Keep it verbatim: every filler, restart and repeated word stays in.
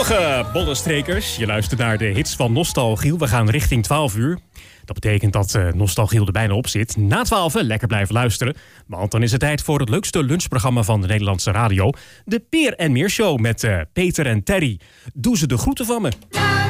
Goedemorgen, bollenstrekers. Je luistert naar de hits van Nostalgiel. We gaan richting twaalf uur. Dat betekent dat uh, Nostalgiel er bijna op zit. Na twaalf lekker blijven luisteren. Want dan is het tijd voor het leukste lunchprogramma van de Nederlandse radio. De Peer en Meer Show met uh, Peter en Terry. Doe ze de groeten van me.